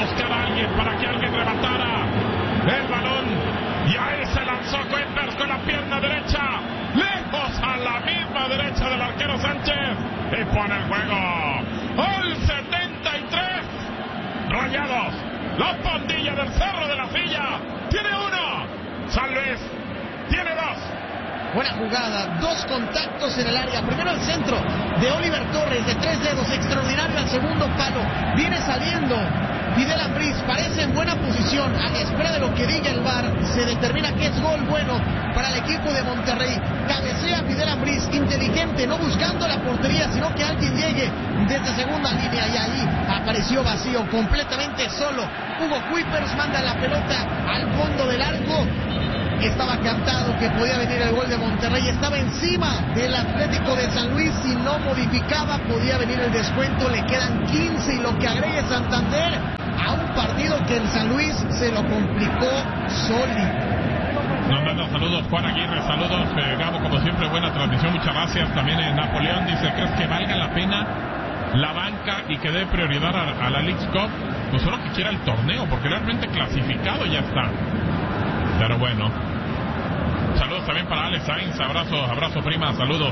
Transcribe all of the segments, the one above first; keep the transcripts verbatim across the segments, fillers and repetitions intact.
buscar a alguien para que alguien rematara el balón. Y ahí se lanzó Kuipers con la pierna derecha, lejos a la misma derecha del arquero Sánchez. Y pone el juego al setenta y tres. Rayados, la pandilla del Cerro de la Silla, tiene uno. San Luis tiene dos. Buena jugada, dos contactos en el área. Primero el centro de Oliver Torres de tres dedos, extraordinario al segundo palo. Viene saliendo Fidel Ambriz, parece en buena posición. A la espera de lo que diga el V A R, se determina que es gol bueno para el equipo de Monterrey. Cabecea Fidel Ambriz, inteligente, no buscando la portería, sino que alguien llegue desde segunda línea. Y ahí apareció vacío, completamente solo. Hugo Kuipers manda la pelota al fondo del arco. Estaba cantado que podía venir el gol de Monterrey, estaba encima del Atlético de San Luis. Si no modificaba podía venir el descuento. Le quedan quince y lo que agregue Santander a un partido que el San Luis se lo complicó sólido. Nos manda saludos Juan Aguirre, saludos eh, Gabo, como siempre buena transmisión, muchas gracias. También en Napoleón dice, ¿crees que valga la pena la banca y que dé prioridad a, a la Leagues Cup? Pues solo que quiera el torneo, porque realmente clasificado ya está. Pero bueno, saludos también para Alex Sainz, abrazo, abrazo prima, saludos.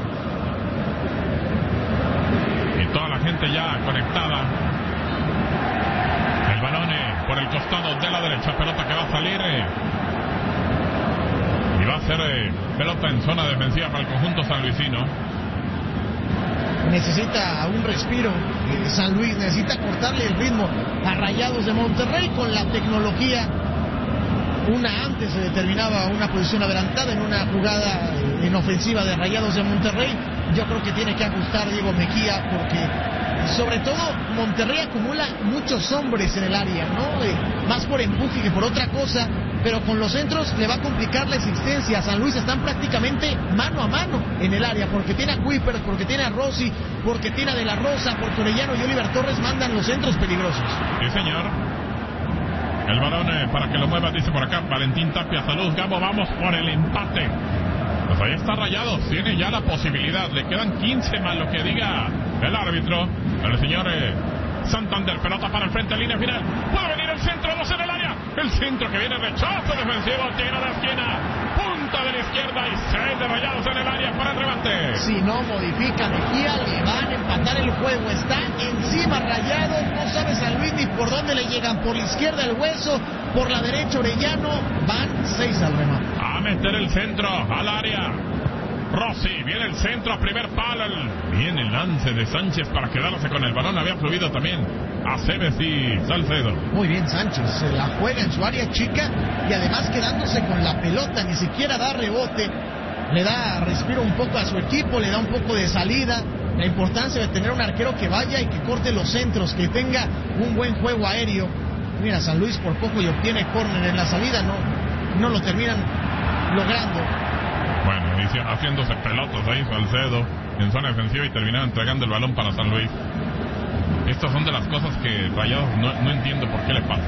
Y toda la gente ya conectada. El balón eh, por el costado de la derecha, pelota que va a salir eh, y va a ser eh, pelota en zona defensiva para el conjunto sanluisino. Necesita un respiro eh, San Luis, necesita cortarle el ritmo a Rayados de Monterrey con la tecnología. Una antes se determinaba una posición adelantada en una jugada en ofensiva de Rayados de Monterrey. Yo creo que tiene que ajustar Diego Mejía, porque sobre todo Monterrey acumula muchos hombres en el área, ¿no? Eh, más por empuje que por otra cosa, pero con los centros le va a complicar la existencia. San Luis están prácticamente mano a mano en el área, porque tiene a Kuipers, porque tiene a Rossi, porque tiene a De La Rosa, porque Orellano y Oliver Torres mandan los centros peligrosos. Sí, señor. El balón eh, para que lo mueva, dice por acá Valentín Tapia. Salud, Gabo, vamos por el empate. Pues ahí está Rayados, tiene ya la posibilidad. Le quedan quince más lo que diga el árbitro. El señor eh, Santander, pelota para el frente, línea final. Puede venir el centro, dos en el área. El centro que viene, rechazo defensivo, tiro de esquina, punta de la izquierda y seis de Rayados en el área para el remate. Si no modifica Mejía, le van a empatar el juego. Está encima Rayados, no sabe San Luis ni por dónde le llegan. Por la izquierda el Hueso, por la derecha Orellano, van seis al remate. A meter el centro al área. Rossi, viene el centro a primer palo. Viene el lance de Sánchez para quedarse con el balón. Había fluido también Aceves y Salcedo. Muy bien Sánchez, se la juega en su área chica y además quedándose con la pelota, ni siquiera da rebote. Le da respiro un poco a su equipo, le da un poco de salida. La importancia de tener un arquero que vaya y que corte los centros, que tenga un buen juego aéreo. Mira, San Luis por poco y obtiene córner en la salida, no, no lo terminan logrando. Bueno, haciéndose pelotas ahí Salcedo en zona defensiva y terminaron entregando el balón para San Luis. Estas son de las cosas que Rayados no, no entiendo por qué le pasa.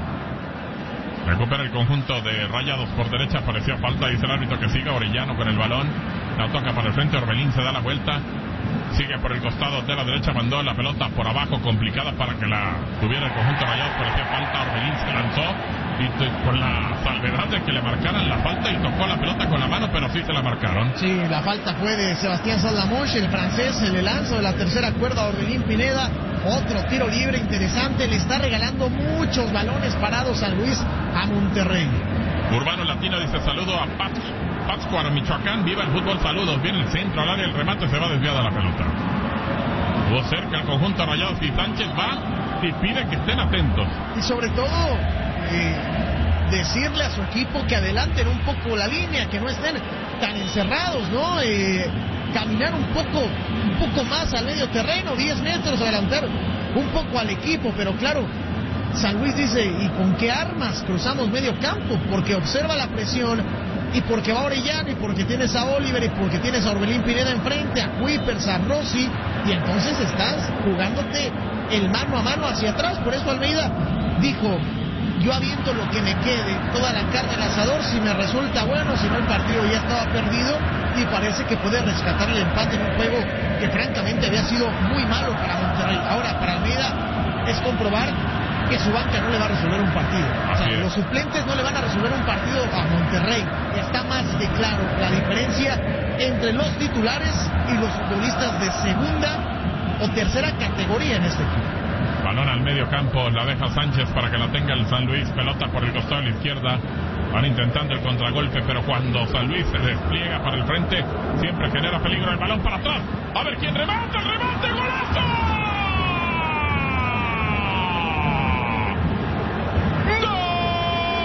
Recupera el conjunto de Rayados por derecha, parecía falta, dice el árbitro que siga. Orellano con el balón, la toca para el frente, Orbelín se da la vuelta, sigue por el costado de la derecha, mandó la pelota por abajo, complicada para que la tuviera el conjunto Rayados, parecía falta, Orbelín se lanzó y t- con la salvedad de que le marcaran la falta y tocó la pelota con la mano, pero sí se la marcaron. Sí, la falta fue de Sebastián Saldamoche, el francés, se le lanzó de la tercera cuerda a Orbelín Pineda. Otro tiro libre interesante, le está regalando muchos balones parados San Luis a Monterrey. Urbano Latino dice saludo a Pat, Pátzcuaro, Michoacán, viva el fútbol, saludos. Viene el centro al área, el remate se va desviada la pelota. Estuvo cerca el conjunto Rayados y Sánchez va y pide que estén atentos. Y sobre todo eh, decirle a su equipo que adelanten un poco la línea, que no estén tan encerrados, ¿no? Eh, caminar un poco, un poco más al medio terreno, diez metros, adelantar un poco al equipo, pero claro, San Luis dice, ¿y con qué armas cruzamos medio campo? Porque observa la presión y porque va Orellano y porque tienes a Oliver y porque tienes a Orbelín Pineda enfrente, a Kuipers, a Rossi, y entonces estás jugándote el mano a mano hacia atrás. Por eso Almeida dijo, yo aviento lo que me quede, toda la carne al asador, si me resulta bueno, si no el partido ya estaba perdido, y parece que puede rescatar el empate en un juego que francamente había sido muy malo para Monterrey. Ahora para Almeida es comprobar que su banca no le va a resolver un partido. O sea, los suplentes no le van a resolver un partido a Monterrey. Está más que claro la diferencia entre los titulares y los futbolistas de segunda o tercera categoría en este equipo. Balón al medio campo, la deja Sánchez para que la tenga el San Luis, pelota por el costado de la izquierda, van intentando el contragolpe, pero cuando San Luis se despliega para el frente, siempre genera peligro el balón para atrás, a ver quién remata, el remate, golazo.